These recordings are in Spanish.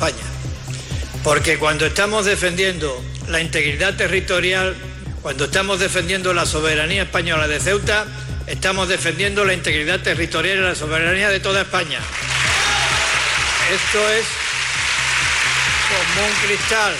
España. Porque cuando estamos defendiendo la integridad territorial, cuando estamos defendiendo la soberanía española de Ceuta, estamos defendiendo la integridad territorial y la soberanía de toda España. Esto es como un cristal.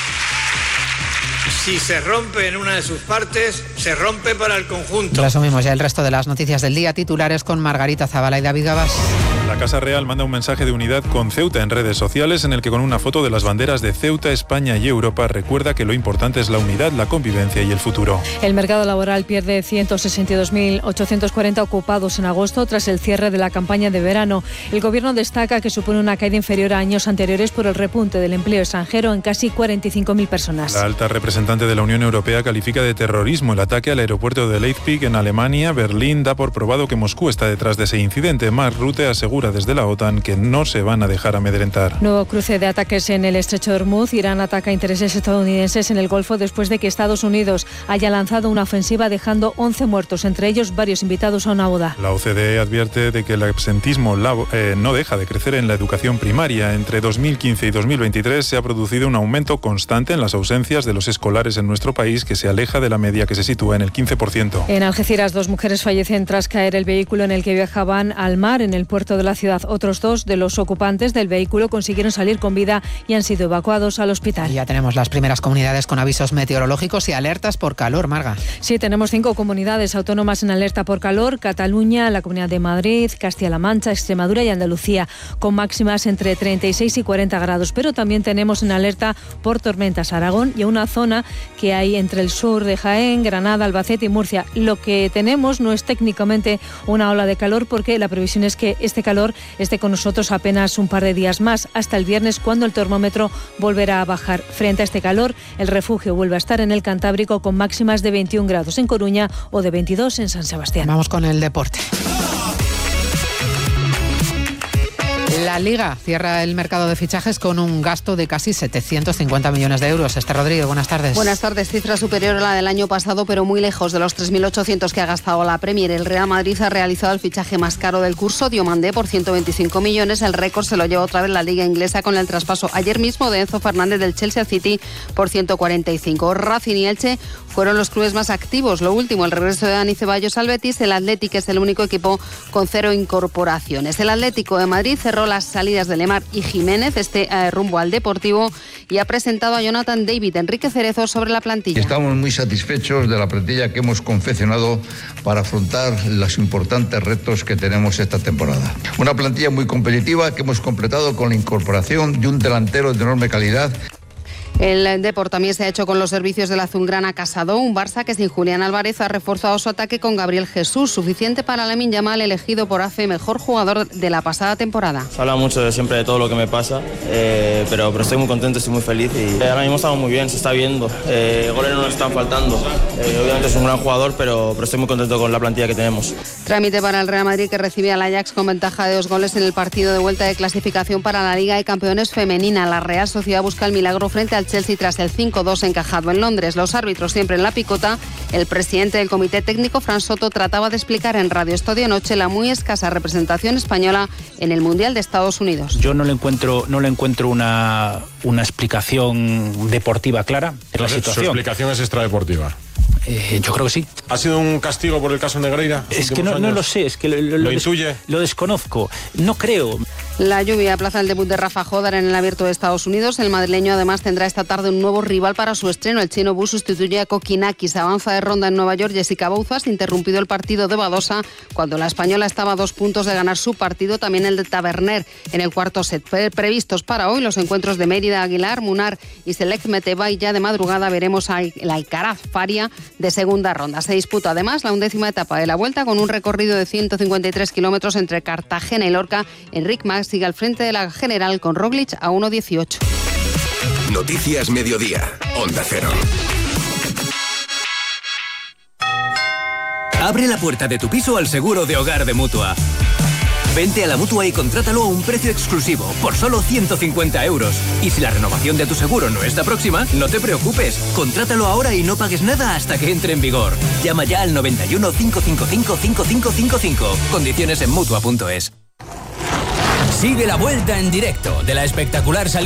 Si se rompe en una de sus partes, se rompe para el conjunto. Resumimos ya el resto de las noticias del día. Titulares con Margarita Zavala y David Gabás. La Casa Real manda un mensaje de unidad con Ceuta en redes sociales en el que con una foto de las banderas de Ceuta, España y Europa recuerda que lo importante es la unidad, la convivencia y el futuro. El mercado laboral pierde 162.840 ocupados en agosto tras el cierre de la campaña de verano. El Gobierno destaca que supone una caída inferior a años anteriores por el repunte del empleo extranjero en casi 45.000 personas. La alta representante de la Unión Europea califica de terrorismo el ataque al aeropuerto de Leipzig en Alemania. Berlín da por probado que Moscú está detrás de ese incidente. Mark Rutte asegura desde la OTAN que no se van a dejar amedrentar. Nuevo cruce de ataques en el estrecho de Hormuz. Irán ataca intereses estadounidenses en el Golfo después de que Estados Unidos haya lanzado una ofensiva dejando 11 muertos, entre ellos varios invitados a una boda. La OCDE advierte de que el absentismo no deja de crecer en la educación primaria. Entre 2015 y 2023 se ha producido un aumento constante en las ausencias de los escolares en nuestro país, que se aleja de la media que se sitúa en el 15%. En Algeciras, 2 mujeres fallecen tras caer el vehículo en el que viajaban al mar en el puerto de la ciudad. Otros 2 de los ocupantes del vehículo consiguieron salir con vida y han sido evacuados al hospital. Ya tenemos las primeras comunidades con avisos meteorológicos y alertas por calor, Marga. Sí, tenemos 5 comunidades autónomas en alerta por calor: Cataluña, la Comunidad de Madrid, Castilla-La Mancha, Extremadura y Andalucía, con máximas entre 36 y 40 grados. Pero también tenemos en alerta por tormentas Aragón y una zona que hay entre el sur de Jaén, Granada, Albacete y Murcia. Lo que tenemos no es técnicamente una ola de calor, porque la previsión es que este calor esté con nosotros apenas un par de días más, hasta el viernes, cuando el termómetro volverá a bajar. Frente a este calor, el refugio vuelve a estar en el Cantábrico, con máximas de 21 grados en Coruña o de 22 en San Sebastián. Vamos con el deporte. La Liga cierra el mercado de fichajes con un gasto de casi 750 millones de euros. Esther Rodríguez, buenas tardes. Buenas tardes. Cifra superior a la del año pasado, pero muy lejos de los 3.800 que ha gastado la Premier. El Real Madrid ha realizado el fichaje más caro del curso, Diomandé, por 125 millones. El récord se lo lleva otra vez la Liga inglesa con el traspaso ayer mismo de Enzo Fernández del Chelsea al City por 145. Racing y Elche fueron los clubes más activos. Lo último, el regreso de Dani Ceballos al Betis. El Athletic es el único equipo con 0 incorporaciones. El Atlético de Madrid cerró las salidas de Lemar y Jiménez, rumbo al Deportivo, y ha presentado a Jonathan David. Enrique Cerezo sobre la plantilla. Estamos muy satisfechos de la plantilla que hemos confeccionado para afrontar los importantes retos que tenemos esta temporada. Una plantilla muy competitiva que hemos completado con la incorporación de un delantero de enorme calidad. El Depor también se ha hecho con los servicios del azulgrana Casado. Un Barça que sin Julián Álvarez ha reforzado su ataque con Gabriel Jesús, suficiente para Lamine Yamal, elegido por AFE mejor jugador de la pasada temporada. Se habla mucho siempre de todo lo que me pasa, pero estoy muy contento, estoy muy feliz y ahora mismo estamos muy bien, se está viendo. Goles no nos están faltando. Obviamente es un gran jugador, pero estoy muy contento con la plantilla que tenemos. Trámite para el Real Madrid, que recibe al Ajax con ventaja de 2 goles en el partido de vuelta de clasificación para la Liga de Campeones femenina. La Real Sociedad busca el milagro frente al Chelsea tras el 5-2 encajado en Londres. Los árbitros siempre en la picota. El presidente del comité técnico, Fran Soto, trataba de explicar en Radio Estadio Noche la muy escasa representación española en el Mundial de Estados Unidos. Yo no le encuentro una explicación deportiva clara de la situación. ¿Su explicación es extradeportiva? Yo creo que sí. ¿Ha sido un castigo por el caso Negreira? Es que no lo sé, es que lo intuye. Lo desconozco, no creo. La lluvia aplaza el debut de Rafa Jodar en el Abierto de Estados Unidos. El madrileño además tendrá esta tarde un nuevo rival para su estreno. El chino Bu sustituye a Kokinakis. Avanza de ronda en Nueva York Jessica Bouzas, interrumpido el partido de Badosa cuando la española estaba a 2 puntos de ganar su partido. También el de Taverner en el cuarto set. Previstos para hoy los encuentros de Mérida, Aguilar, Munar y Selec Meteba, y ya de madrugada veremos a la Alcaraz Faria de segunda ronda. Se disputa además la 11ª etapa de la Vuelta con un recorrido de 153 kilómetros entre Cartagena y Lorca. Enric Mas sigue al frente de la general con Roglic a 1.18. Noticias Mediodía, Onda Cero. Abre la puerta de tu piso al seguro de hogar de Mutua. Vente a la Mutua y contrátalo a un precio exclusivo, por solo 150 euros. Y si la renovación de tu seguro no está próxima, no te preocupes. Contrátalo ahora y no pagues nada hasta que entre en vigor. Llama ya al 91 555 5555. Condiciones en Mutua.es. Sigue la Vuelta en directo de la espectacular salida